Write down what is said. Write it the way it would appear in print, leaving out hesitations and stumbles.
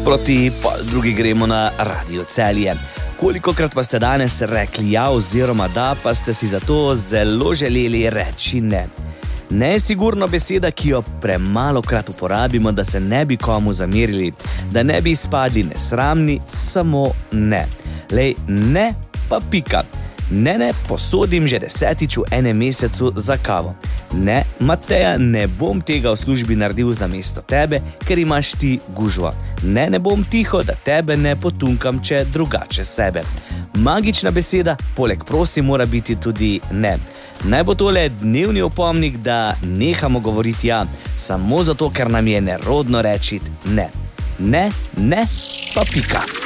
proti drugi gremo na Radio Celje. Kolikokrat pa ste danes rekli ja oziroma da, pa ste si zato zelo želeli reči ne. Ne je sigurno beseda, ki jo premalokrat uporabimo, da se ne bi komu zamerili, da ne bi izpadli nesramni, samo ne. Lej, ne pa pika. Ne, posodim že 10. v enem mesecu za kavo. Ne, Mateja, ne bom tega v službi naredil namesto tebe, ker imaš ti gužvo. Ne bom tiho, da tebe ne potunkam, če drugače sebe. Magična beseda, poleg prosim, mora biti tudi ne. Naj bo tole dnevni opomnik, da nehamo govoriti ja, samo zato, ker nam je nerodno reči ne. Ne, pa pika.